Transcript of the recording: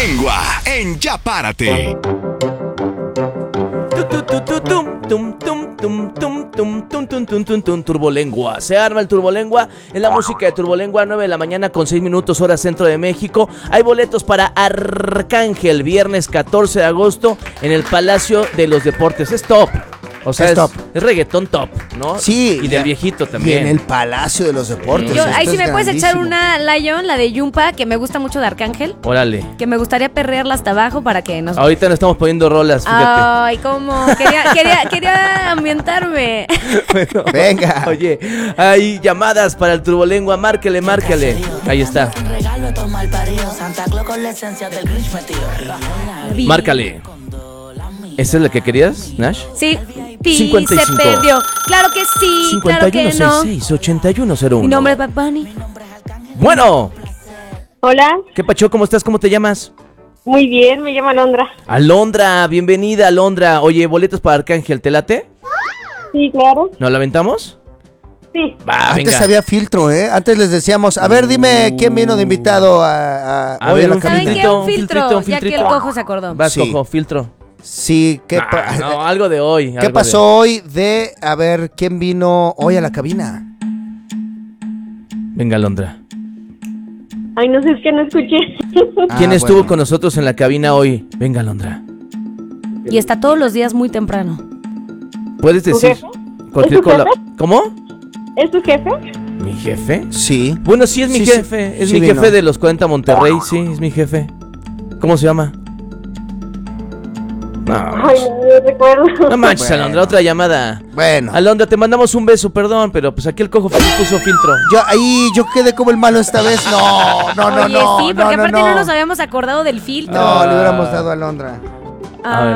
Turbolengua en Ya Párate. Turbolengua. Se arma el Turbolengua. En la música de Turbolengua, 9 de la mañana con 6 minutos, hora centro de México. Hay boletos para Arcángel, viernes 14 de agosto, en el Palacio de los Deportes. Es top. O sea, es reggaetón top, ¿no? Sí. Y del viejito también. Y en el Palacio de los Deportes. Ahí sí me puedes echar grandísimo. una Lion, la de Yumpa, que me gusta mucho de Arcángel. Órale. Que me gustaría perrearla hasta abajo para que nos... Ahorita nos estamos poniendo rolas, fíjate. Ay, cómo. Quería ambientarme. Bueno, venga. Oye, hay llamadas para el Turbolengua. Márquele. Ahí está. Márcale. ¿Esa es la que querías, Nash? Sí. 55. Se perdió. Claro que sí, claro que no. 5166-8101. Mi nombre es Bad Bunny. Bueno. Hola. ¿Qué pacho? ¿Cómo estás? ¿Cómo te llamas? Muy bien, me llamo Alondra. Alondra, bienvenida, Alondra. Oye, boletos para Arcángel, ¿te late? Sí, claro. ¿Nos la aventamos? Sí. Va, Antes venga. había filtro, ¿eh? Antes les decíamos, a ver, dime quién vino de invitado a A hoy ver, a la un ¿Saben cabina. qué? Un filtrito, filtro, un ya que el filtrito. cojo se acordó. Vas, Sí. cojo, filtro. Sí, No, algo de hoy. ¿qué pasó hoy de, a ver, quién vino hoy a la cabina? Venga, Alondra. Ay, no sé, es que no escuché. ¿Quién Ah, estuvo bueno. con nosotros en la cabina hoy? Venga, Alondra. Y está todos los días muy temprano. ¿Puedes decir jefe? cualquier ¿Es tu cosa? jefe? ¿Cómo? ¿Es tu jefe? ¿Mi jefe? Sí. Bueno, sí es mi Sí, jefe. sí, Es sí mi vino. jefe de los 40 Monterrey. Sí, es mi jefe. ¿Cómo se llama? No, Ay, no recuerdo. no manches, Bueno. Alondra, otra llamada. Bueno, Alondra, te mandamos un beso, perdón, pero pues aquí el cojo puso filtro. yo quedé como el malo esta vez. No, Oye, sí, porque aparte no nos no. habíamos acordado del filtro. No, le hubiéramos dado a Alondra. Ah.